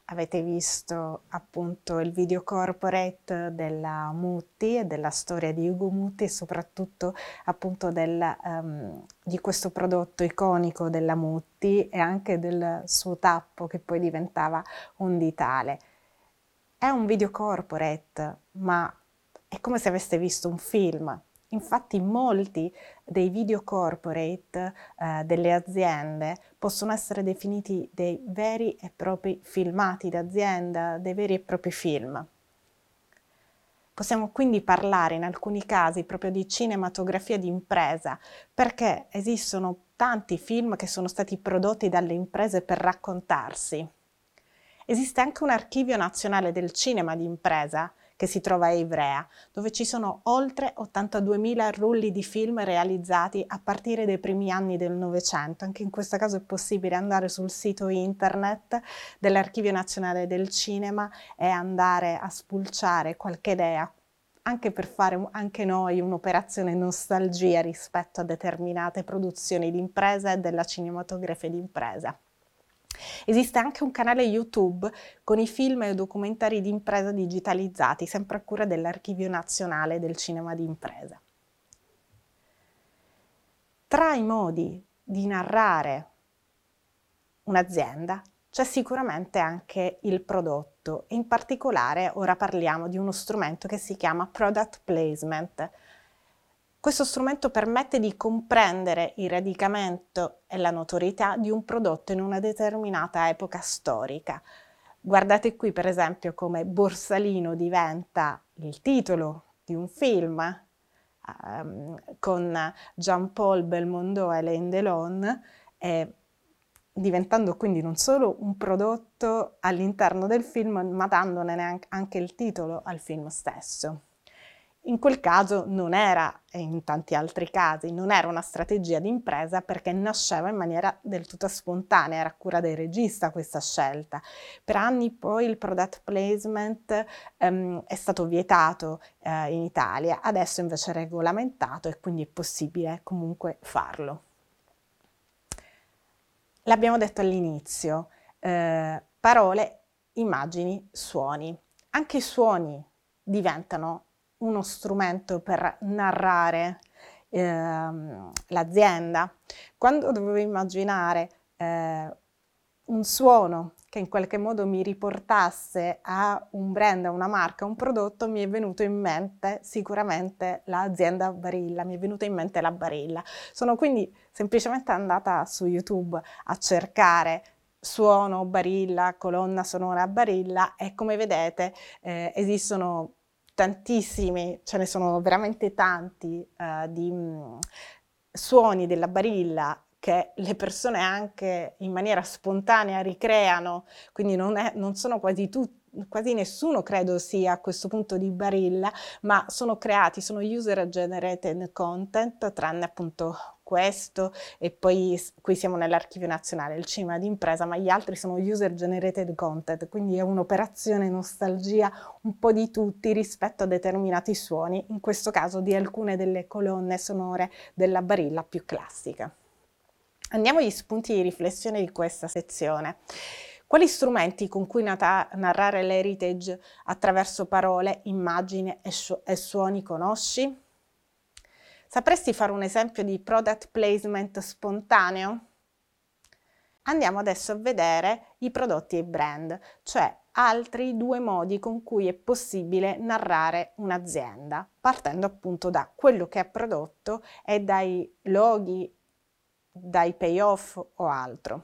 avete visto appunto il video corporate della Mutti e della storia di Ugo Mutti e soprattutto appunto di questo prodotto iconico della Mutti e anche del suo tappo che poi diventava un ditale. È un video corporate, ma è come se aveste visto un film. Infatti molti dei video corporate delle aziende possono essere definiti dei veri e propri filmati d'azienda, dei veri e propri film. Possiamo quindi parlare in alcuni casi proprio di cinematografia di impresa, perché esistono tanti film che sono stati prodotti dalle imprese per raccontarsi. Esiste anche un archivio nazionale del cinema di impresa che si trova a Ivrea, dove ci sono oltre 82.000 rulli di film realizzati a partire dai primi anni del Novecento. Anche in questo caso è possibile andare sul sito internet dell'Archivio Nazionale del Cinema e andare a spulciare qualche idea, anche per fare anche noi un'operazione nostalgia rispetto a determinate produzioni di impresa e della cinematografia di impresa. Esiste anche un canale YouTube con i film e documentari di impresa digitalizzati, sempre a cura dell'Archivio Nazionale del Cinema di Impresa. Tra i modi di narrare un'azienda c'è sicuramente anche il prodotto e in particolare ora parliamo di uno strumento che si chiama Product Placement. Questo strumento permette di comprendere il radicamento e la notorietà di un prodotto in una determinata epoca storica. Guardate qui per esempio come Borsalino diventa il titolo di un film con Jean-Paul Belmondo e Alain Delon, diventando quindi non solo un prodotto all'interno del film, ma dandone anche il titolo al film stesso. In quel caso non era, e in tanti altri casi, non era una strategia di impresa perché nasceva in maniera del tutto spontanea, era a cura del regista questa scelta. Per anni poi il product placement è stato vietato in Italia, adesso invece è regolamentato e quindi è possibile comunque farlo. L'abbiamo detto all'inizio, parole, immagini, suoni. Anche i suoni diventano uno strumento per narrare l'azienda. Quando dovevo immaginare un suono che in qualche modo mi riportasse a un brand, a una marca, a un prodotto, mi è venuto in mente sicuramente l'azienda Barilla, mi è venuta in mente la Barilla. Sono quindi semplicemente andata su YouTube a cercare suono Barilla, colonna sonora Barilla e come vedete esistono tantissimi, ce ne sono veramente tanti di suoni della Barilla che le persone anche in maniera spontanea ricreano, quindi non sono quasi nessuno credo sia a questo punto di Barilla, ma sono creati, sono user generated content, tranne appunto questo e poi qui siamo nell'Archivio Nazionale, il cinema di impresa, ma gli altri sono user generated content, quindi è un'operazione nostalgia un po' di tutti rispetto a determinati suoni, in questo caso di alcune delle colonne sonore della Barilla più classica. Andiamo agli spunti di riflessione di questa sezione. Quali strumenti con cui narrare l'heritage attraverso parole, immagini e suoni conosci? Sapresti fare un esempio di product placement spontaneo? Andiamo adesso a vedere i prodotti e i brand, cioè altri due modi con cui è possibile narrare un'azienda, partendo appunto da quello che è prodotto e dai loghi, dai payoff o altro.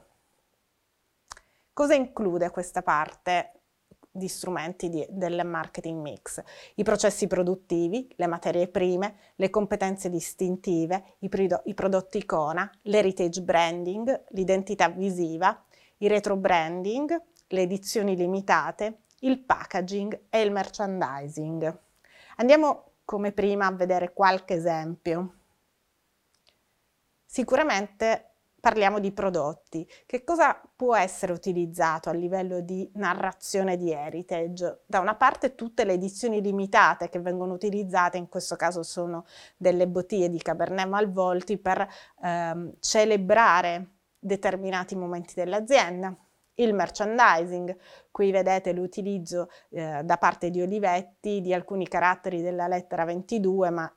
Cosa include questa parte di strumenti del marketing mix? I processi produttivi, le materie prime, le competenze distintive, i prodotti icona, l'heritage branding, l'identità visiva, il retro branding, le edizioni limitate, il packaging e il merchandising. Andiamo come prima a vedere qualche esempio. Sicuramente parliamo di prodotti. Che cosa può essere utilizzato a livello di narrazione di heritage? Da una parte tutte le edizioni limitate che vengono utilizzate, in questo caso sono delle bottiglie di Cabernet Malvolti per celebrare determinati momenti dell'azienda. Il merchandising, qui vedete l'utilizzo da parte di Olivetti di alcuni caratteri della lettera 22, ma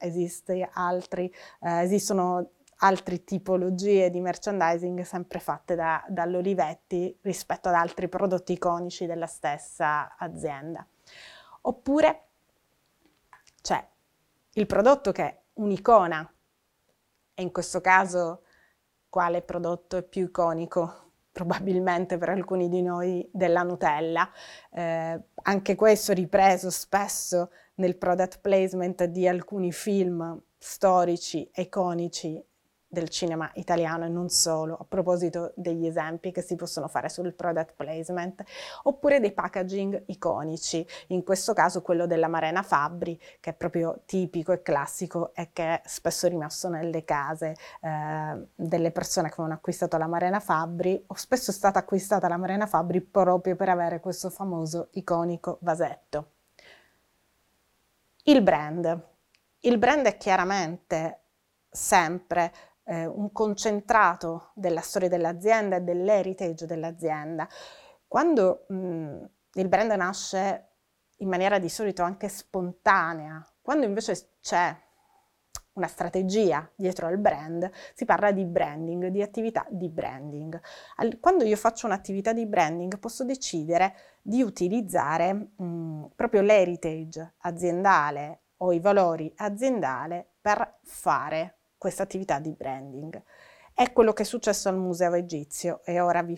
esistono altre tipologie di merchandising sempre fatte dall'Olivetti rispetto ad altri prodotti iconici della stessa azienda. Oppure c'è il prodotto che è un'icona, e in questo caso quale prodotto è più iconico? Probabilmente per alcuni di noi della Nutella. Anche questo ripreso spesso nel product placement di alcuni film storici e iconici del cinema italiano e non solo, a proposito degli esempi che si possono fare sul product placement, oppure dei packaging iconici, in questo caso quello della Marena Fabbri, che è proprio tipico e classico e che è spesso rimasto nelle case delle persone che avevano acquistato la Marena Fabbri, o spesso è stata acquistata la Marena Fabbri proprio per avere questo famoso iconico vasetto. Il brand. Il brand è chiaramente sempre un concentrato della storia dell'azienda e dell'heritage dell'azienda. Quando il brand nasce in maniera di solito anche spontanea, quando invece c'è una strategia dietro al brand, si parla di branding, di attività di branding. Quando io faccio un'attività di branding posso decidere di utilizzare proprio l'heritage aziendale o i valori aziendali per fare questa attività di branding. È quello che è successo al Museo Egizio e ora vi